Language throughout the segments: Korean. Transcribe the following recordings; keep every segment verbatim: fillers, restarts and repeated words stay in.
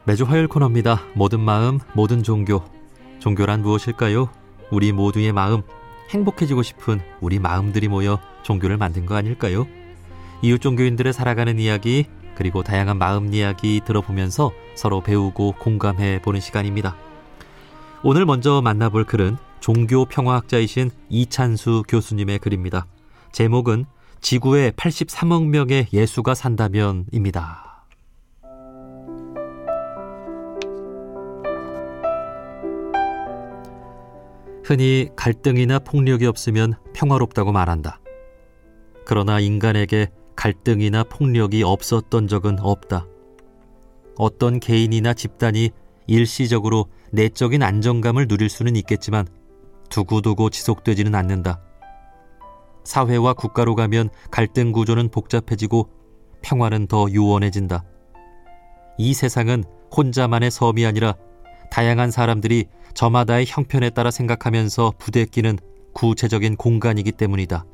매주 화요일 코너입니다. 모든 마음, 모든 종교. 종교란 무엇일까요? 우리 모두의 마음, 행복해지고 싶은 우리 마음들이 모여 종교를 만든 거 아닐까요? 이웃 종교인들의 살아가는 이야기, 그리고 다양한 마음 이야기 들어보면서 서로 배우고 공감해보는 시간입니다. 오늘 먼저 만나볼 글은 종교평화학자이신 이찬수 교수님의 글입니다. 제목은 지구에 팔십삼억 명의 예수가 산다면입니다. 흔히 갈등이나 폭력이 없으면 평화롭다고 말한다. 그러나 인간에게 갈등이나 폭력이 없었던 적은 없다. 어떤 개인이나 집단이 일시적으로 내적인 안정감을 누릴 수는 있겠지만 두고두고 지속되지는 않는다. 사회와 국가로 가면 갈등 구조는 복잡해지고 평화는 더 요원해진다. 이 세상은 혼자만의 섬이 아니라 다양한 사람들이 저마다의 형편에 따라 생각하면서 부대끼는 구체적인 공간이기 때문이다.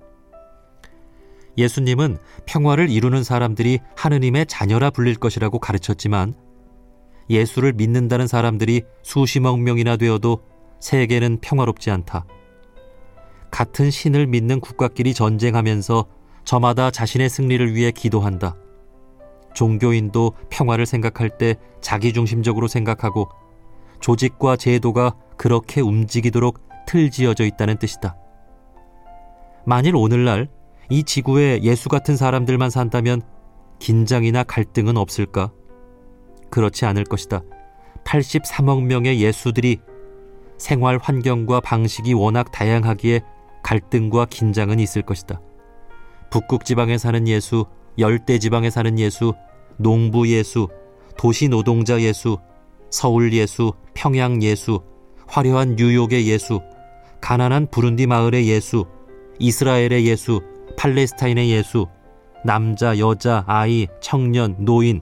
예수님은 평화를 이루는 사람들이 하느님의 자녀라 불릴 것이라고 가르쳤지만 예수를 믿는다는 사람들이 수십억 명이나 되어도 세계는 평화롭지 않다. 같은 신을 믿는 국가끼리 전쟁하면서 저마다 자신의 승리를 위해 기도한다. 종교인도 평화를 생각할 때 자기중심적으로 생각하고 조직과 제도가 그렇게 움직이도록 틀지어져 있다는 뜻이다. 만일 오늘날 이 지구에 예수 같은 사람들만 산다면 긴장이나 갈등은 없을까? 그렇지 않을 것이다. 팔십삼억 명의 예수들이 생활 환경과 방식이 워낙 다양하기에 갈등과 긴장은 있을 것이다. 북극 지방에 사는 예수, 열대 지방에 사는 예수, 농부 예수, 도시 노동자 예수, 서울 예수, 평양 예수, 화려한 뉴욕의 예수, 가난한 부룬디 마을의 예수, 이스라엘의 예수, 팔레스타인의 예수, 남자, 여자, 아이, 청년, 노인.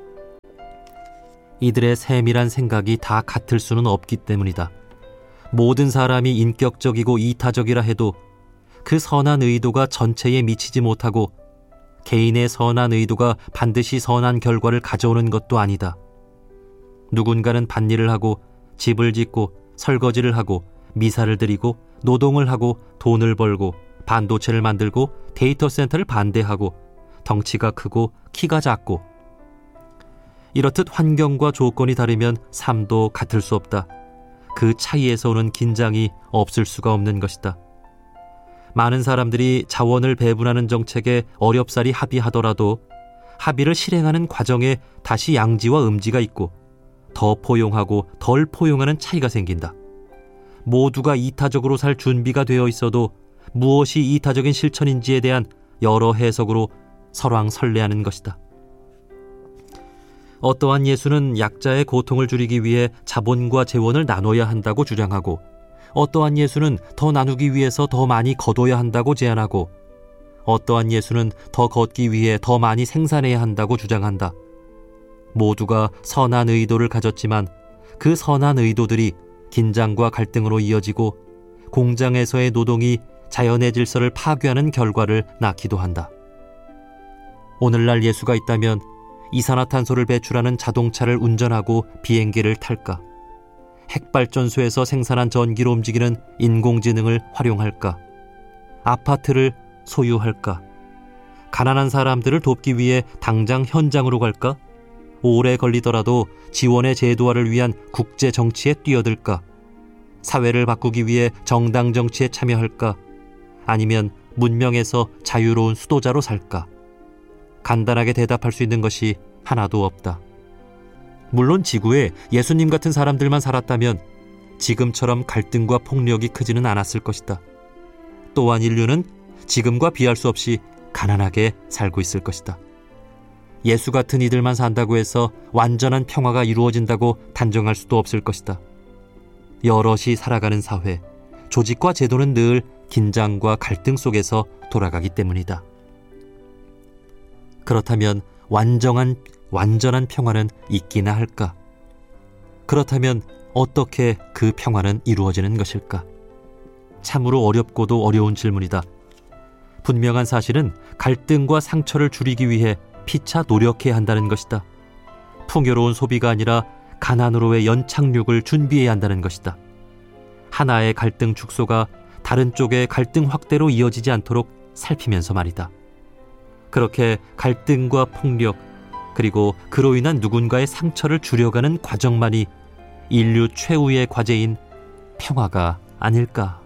이들의 세밀한 생각이 다 같을 수는 없기 때문이다. 모든 사람이 인격적이고 이타적이라 해도 그 선한 의도가 전체에 미치지 못하고 개인의 선한 의도가 반드시 선한 결과를 가져오는 것도 아니다. 누군가는 밭일을 하고 집을 짓고 설거지를 하고 미사를 드리고 노동을 하고 돈을 벌고 반도체를 만들고 데이터 센터를 반대하고 덩치가 크고 키가 작고 이렇듯 환경과 조건이 다르면 삶도 같을 수 없다. 그 차이에서 오는 긴장이 없을 수가 없는 것이다. 많은 사람들이 자원을 배분하는 정책에 어렵사리 합의하더라도 합의를 실행하는 과정에 다시 양지와 음지가 있고 더 포용하고 덜 포용하는 차이가 생긴다. 모두가 이타적으로 살 준비가 되어 있어도 무엇이 이타적인 실천인지에 대한 여러 해석으로 설왕설래하는 것이다. 어떠한 예수는 약자의 고통을 줄이기 위해 자본과 재원을 나눠야 한다고 주장하고 어떠한 예수는 더 나누기 위해서 더 많이 거둬야 한다고 제안하고 어떠한 예수는 더 걷기 위해 더 많이 생산해야 한다고 주장한다. 모두가 선한 의도를 가졌지만 그 선한 의도들이 긴장과 갈등으로 이어지고 공장에서의 노동이 자연의 질서를 파괴하는 결과를 낳기도 한다. 오늘날 예수가 있다면 이산화탄소를 배출하는 자동차를 운전하고 비행기를 탈까? 핵발전소에서 생산한 전기로 움직이는 인공지능을 활용할까? 아파트를 소유할까? 가난한 사람들을 돕기 위해 당장 현장으로 갈까? 오래 걸리더라도 지원의 제도화를 위한 국제 정치에 뛰어들까? 사회를 바꾸기 위해 정당 정치에 참여할까? 아니면 문명에서 자유로운 수도자로 살까? 간단하게 대답할 수 있는 것이 하나도 없다. 물론 지구에 예수님 같은 사람들만 살았다면 지금처럼 갈등과 폭력이 크지는 않았을 것이다. 또한 인류는 지금과 비할 수 없이 가난하게 살고 있을 것이다. 예수 같은 이들만 산다고 해서 완전한 평화가 이루어진다고 단정할 수도 없을 것이다. 여럿이 살아가는 사회, 조직과 제도는 늘 긴장과 갈등 속에서 돌아가기 때문이다. 그렇다면 완전한, 완전한 평화는 있기나 할까? 그렇다면 어떻게 그 평화는 이루어지는 것일까? 참으로 어렵고도 어려운 질문이다. 분명한 사실은 갈등과 상처를 줄이기 위해 피차 노력해야 한다는 것이다. 풍요로운 소비가 아니라 가난으로의 연착륙을 준비해야 한다는 것이다. 하나의 갈등 축소가 다른 쪽의 갈등 확대로 이어지지 않도록 살피면서 말이다. 그렇게 갈등과 폭력, 그리고 그로 인한 누군가의 상처를 줄여가는 과정만이 인류 최후의 과제인 평화가 아닐까.